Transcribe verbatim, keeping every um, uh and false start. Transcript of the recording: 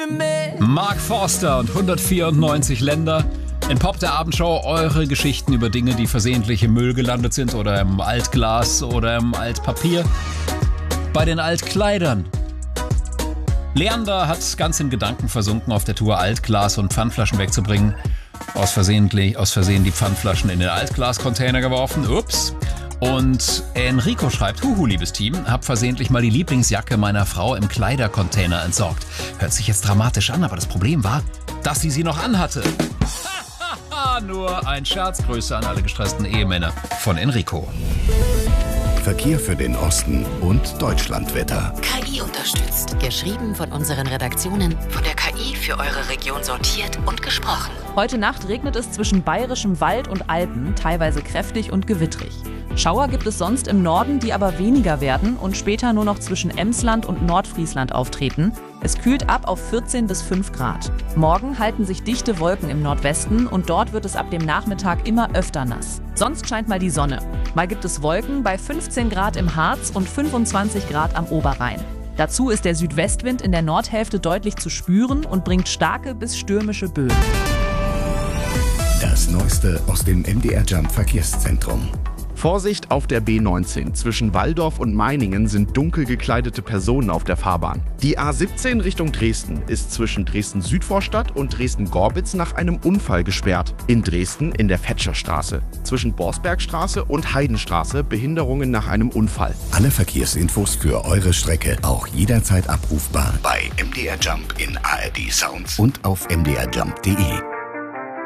Mark Forster und hundertvierundneunzig Länder. In Pop der Abendshow eure Geschichten über Dinge, die versehentlich im Müll gelandet sind oder im Altglas oder im Altpapier. Bei den Altkleidern. Leander hat ganz in Gedanken versunken, auf der Tour Altglas und Pfandflaschen wegzubringen. Aus Versehen, aus Versehen die Pfandflaschen in den Altglascontainer geworfen. Ups. Und Enrico schreibt, huhu, liebes Team, hab versehentlich mal die Lieblingsjacke meiner Frau im Kleidercontainer entsorgt. Hört sich jetzt dramatisch an, aber das Problem war, dass sie sie noch anhatte. Nur ein Scherz. Grüße an alle gestressten Ehemänner von Enrico. Verkehr für den Osten und Deutschlandwetter. K I unterstützt. Geschrieben von unseren Redaktionen, von der K I für eure Region sortiert und gesprochen. Heute Nacht regnet es zwischen bayerischem Wald und Alpen, teilweise kräftig und gewittrig. Schauer gibt es sonst im Norden, die aber weniger werden und später nur noch zwischen Emsland und Nordfriesland auftreten. Es kühlt ab auf vierzehn bis fünf Grad. Morgen halten sich dichte Wolken im Nordwesten und dort wird es ab dem Nachmittag immer öfter nass. Sonst scheint mal die Sonne. Mal gibt es Wolken bei fünfzehn Grad im Harz und fünfundzwanzig Grad am Oberrhein. Dazu ist der Südwestwind in der Nordhälfte deutlich zu spüren und bringt starke bis stürmische Böen. Das Neueste aus dem M D R Jump Verkehrszentrum. Vorsicht auf der B neunzehn. Zwischen Walldorf und Meiningen sind dunkel gekleidete Personen auf der Fahrbahn. Die A siebzehn Richtung Dresden ist zwischen Dresden-Südvorstadt und Dresden-Gorbitz nach einem Unfall gesperrt. In Dresden in der Fetscherstraße. Zwischen Borsbergstraße und Heidenstraße Behinderungen nach einem Unfall. Alle Verkehrsinfos für eure Strecke auch jederzeit abrufbar bei M D R Jump in A R D Sounds und auf m d r jump punkt d e.